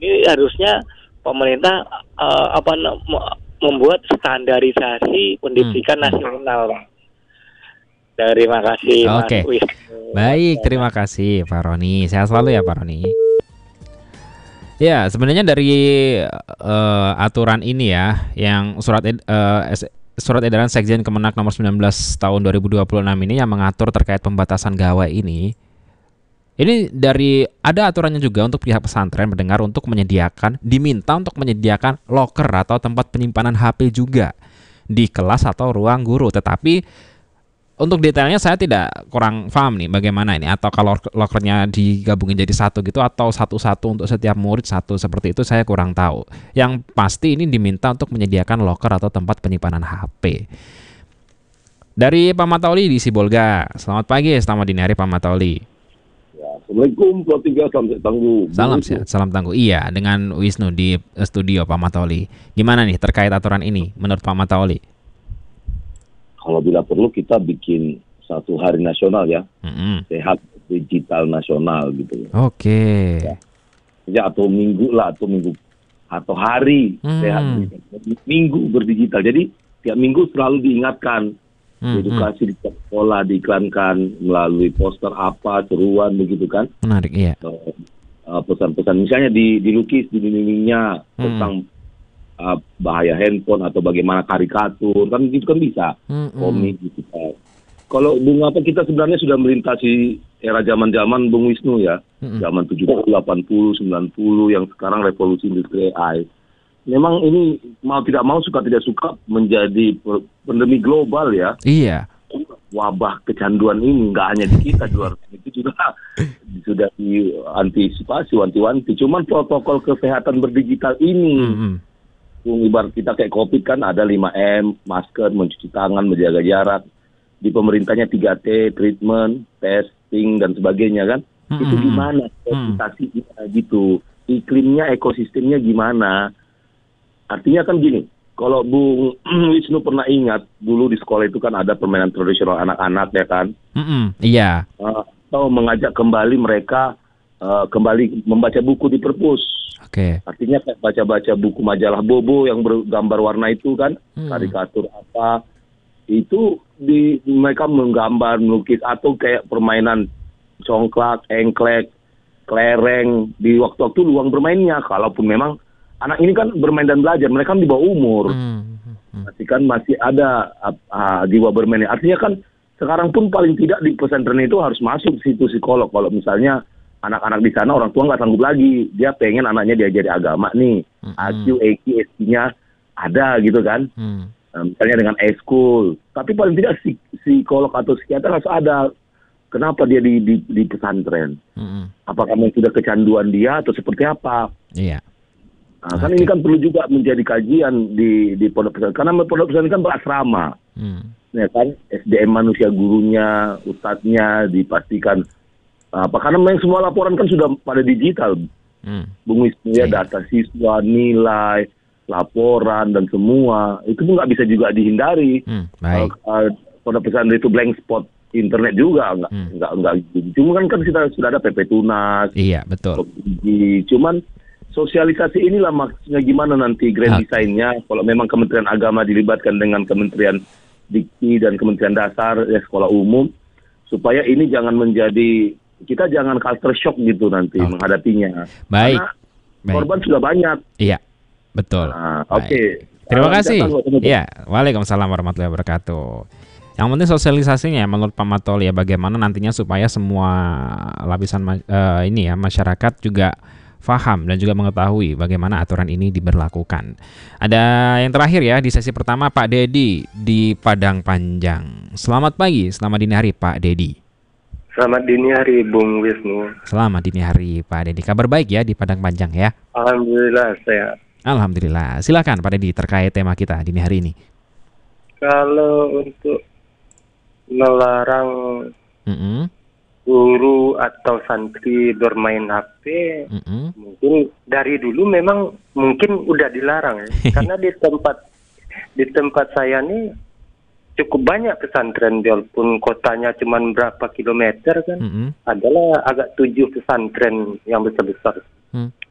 Ini harusnya pemerintah membuat standarisasi pendidikan nasional, Pak. Terima kasih, Mas Oke. Wisnu. Baik, terima kasih Pak Roni. Sehat selalu ya Pak Roni. Ya, sebenarnya dari aturan ini ya, yang surat edaran Sekjen Kemenak nomor 19 tahun 2026 ini yang mengatur terkait pembatasan gawai ini. Ini dari ada aturannya juga untuk pihak pesantren mendengar untuk diminta untuk menyediakan loker atau tempat penyimpanan HP juga di kelas atau ruang guru. Tetapi untuk detailnya saya kurang paham nih bagaimana ini, atau kalau lokernya digabungin jadi satu gitu atau satu-satu untuk setiap murid satu seperti itu saya kurang tahu. Yang pasti ini diminta untuk menyediakan loker atau tempat penyimpanan HP. Dari Pak Matauli di Sibolga. Selamat pagi, selamat dini hari Pak Matauli. Ya, Assalamualaikum, salam tangguh. Salam tangguh. Iya, dengan Wisnu di studio Pak Matauli. Gimana nih terkait aturan ini menurut Pak Matauli? Kalau bila perlu kita bikin satu hari nasional ya, sehat digital nasional gitu. Oke. Ya, atau minggu atau hari sehat minggu berdigital. Jadi tiap minggu selalu diingatkan, edukasi di sekolah diiklankan melalui poster apa, seruan begitu kan. Menarik, iya. Pesan-pesan misalnya dilukis di dindingnya tentang bahaya handphone atau bagaimana karikatur, kan gitu kan bisa. Komik gitu. Kalau Bung kita sebenarnya sudah melintasi era zaman-zaman Bung Wisnu ya. Zaman 70, 80, 90 yang sekarang revolusi industri AI. Memang ini mau tidak mau, suka tidak suka menjadi pandemi global ya. Iya. Wabah kecanduan ini nggak hanya di kita, di luar itu juga sudah diantisipasi wanti-wanti. Cuman protokol kesehatan berdigital ini ibarat kita kayak COVID kan ada 5M, masker, mencuci tangan, menjaga jarak. Di pemerintahnya 3T, treatment, testing, dan sebagainya kan. Itu gimana ekosistemnya gitu. Iklimnya, ekosistemnya gimana. Artinya kan gini, kalau Bung Wisnu pernah ingat, dulu di sekolah itu kan ada permainan tradisional anak-anak ya kan. Iya. Atau mengajak kembali mereka kembali membaca buku di perpus. Oke. Artinya kayak baca-baca buku majalah Bobo yang bergambar warna itu kan, karikatur apa, itu mereka menggambar, melukis, atau kayak permainan congklak, engklek, kelereng, di waktu-waktu luang bermainnya. Kalaupun memang anak ini kan bermain dan belajar, mereka kan di bawah umur, masih ada jiwa bermainnya. Artinya kan sekarang pun paling tidak di pesantren itu harus masuk situ psikolog. Kalau misalnya anak-anak di sana orang tua nggak sanggup lagi, dia pengen anaknya diajari agama nih, IQ, EQ, SQ-nya ada gitu kan, misalnya dengan e-school. Tapi paling tidak psikolog atau psikiater harus ada. Kenapa dia di pesantren? Apakah memang sudah kecanduan dia atau seperti apa? Iya. Nah, kan ini kan perlu juga menjadi kajian di pondok pesantren, karena pondok pesantren kan berasrama, ya kan, SDM manusia gurunya, ustadznya dipastikan. Karena memang semua laporan kan sudah pada digital, Bung Wisnu ya, data siswa, nilai, laporan dan semua itu pun nggak bisa juga dihindari. Pondok pesantren itu blank spot internet juga nggak. Cuma kan kita sudah ada PP Tunas. Iya betul. Cuman sosialisasi inilah maksudnya gimana nanti grand design-nya. Kalau memang Kementerian Agama dilibatkan dengan Kementerian Dikti dan Kementerian Dasar ya, sekolah umum, supaya ini jangan menjadi, kita jangan culture shock gitu nanti menghadapinya. Baik. Karena korban sudah banyak. Iya, betul. Oke. Terima kasih. Iya, waalaikumsalam warahmatullahi wabarakatuh. Yang penting sosialisasinya menurut Pak Matoli ya, bagaimana nantinya supaya semua lapisan masyarakat juga paham dan juga mengetahui bagaimana aturan ini diberlakukan. Ada yang terakhir ya di sesi pertama, Pak Dedi di Padang Panjang. Selamat pagi, selamat dini hari Pak Dedi. Selamat dini hari Bung Wisnu. Selamat dini hari Pak Dedi. Kabar baik ya di Padang Panjang ya? Alhamdulillah sehat. Alhamdulillah. Silakan Pak Dedi terkait tema kita dini hari ini. Kalau untuk melarang guru atau santri bermain HP, mungkin dari dulu memang mungkin udah dilarang ya. Karena di tempat saya nih cukup banyak pesantren, walaupun kotanya cuma berapa kilometer kan, adalah agak 7 pesantren yang besar-besar.